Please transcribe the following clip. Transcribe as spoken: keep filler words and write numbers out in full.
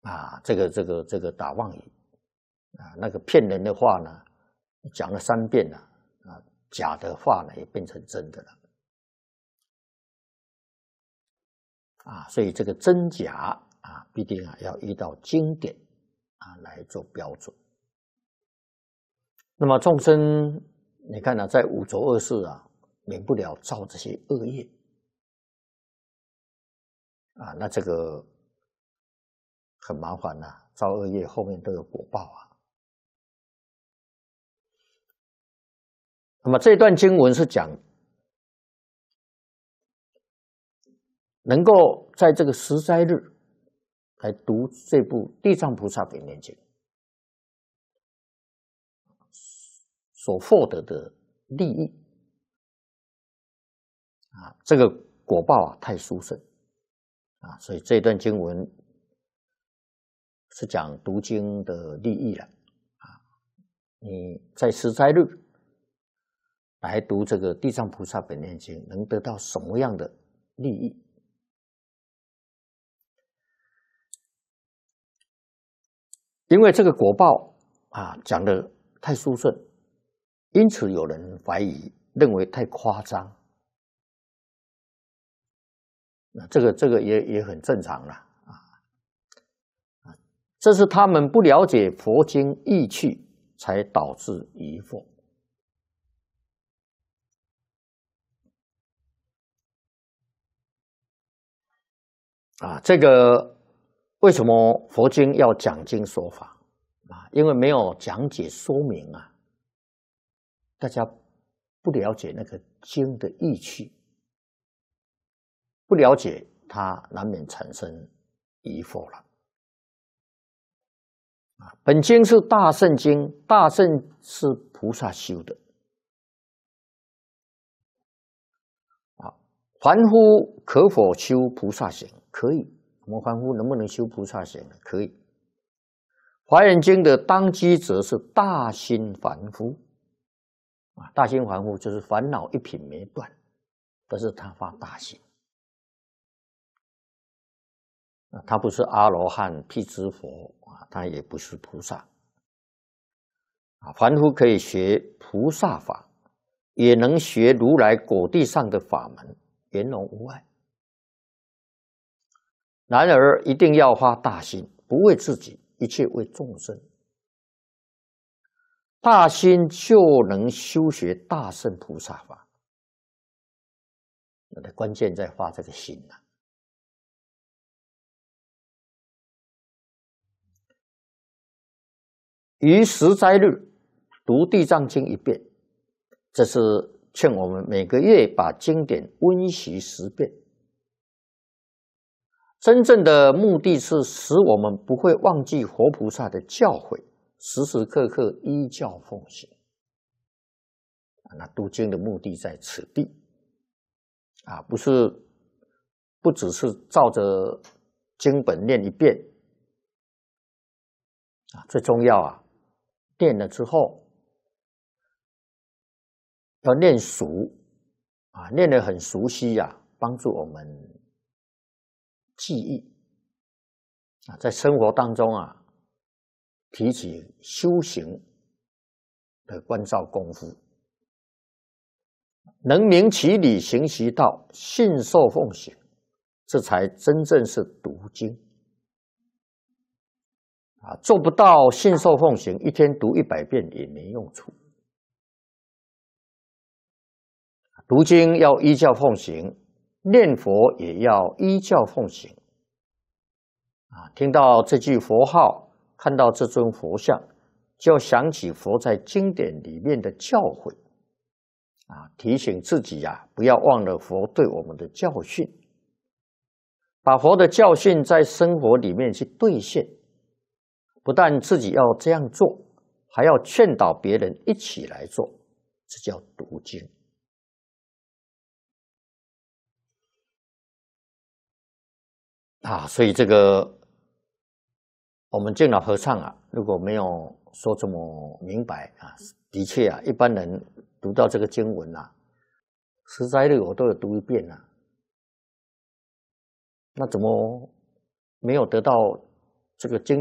啊，这个这个这个打妄语啊，那个骗人的话呢，讲了三遍了啊，假的话呢也变成真的了啊，所以这个真假啊，必定啊要依照经典啊来做标准。那么众生，你看呢、啊，在五浊恶世啊，免不了造这些恶业啊，那这个很麻烦呐、啊，造恶业后面都有果报啊。那么这段经文是讲，能够在这个十斋日来读这部《地藏菩萨本愿经》所获得的利益啊，这个果报啊太殊胜啊，所以这段经文是讲读经的利益了啊。你在十斋日来读这个《地藏菩萨本愿经》，能得到什么样的利益？因为这个果报啊讲的太殊胜，因此有人怀疑，认为太夸张。那这个这个也也很正常啦啊啊，这是他们不了解佛经义趣，才导致疑惑。啊，这个为什么佛经要讲经说法啊？因为没有讲解说明啊，大家不了解那个经的义趣，不了解它，难免产生疑惑了。啊，本经是大乘经，大乘是菩萨修的。啊，凡夫可否修菩萨行？可以。我们凡夫能不能修菩萨行呢？可以。华严经的当机则是大心凡夫啊，大心凡夫就是烦恼一品没断，但是他发大心啊，他不是阿罗汉、辟支佛啊，他也不是菩萨啊。凡夫可以学菩萨法，也能学如来果地上的法门，圆融无碍。然而一定要发大心，不为自己，一切为众生。大心就能修学大乘菩萨法。那的关键在发这个心啊。于十斋日读地藏经一遍，这是劝我们每个月把经典温习十遍。真正的目的是使我们不会忘记活菩萨的教诲，时时刻刻依教奉行。那读经的目的在此地啊，不是不只是照着经本念一遍啊，最重要啊，念了之后要念熟啊，念得很熟悉呀、啊，帮助我们记忆啊，在生活当中啊，提起修行的关照功夫，能明其理，行其道，信受奉行，这才真正是读经啊！做不到信受奉行，一天读一百遍也没用处。读经要依教奉行，念佛也要依教奉行。啊，听到这句佛号，看到这尊佛像，就要想起佛在经典里面的教诲，啊，提醒自己呀、啊，不要忘了佛对我们的教训，把佛的教训在生活里面去兑现。不但自己要这样做，还要劝导别人一起来做，这叫读经。啊，所以这个我们净老和尚啊，如果没有说这么明白啊，的确啊，一般人读到这个经文啊，十斋日我都有读一遍啊，那怎么没有得到这个经。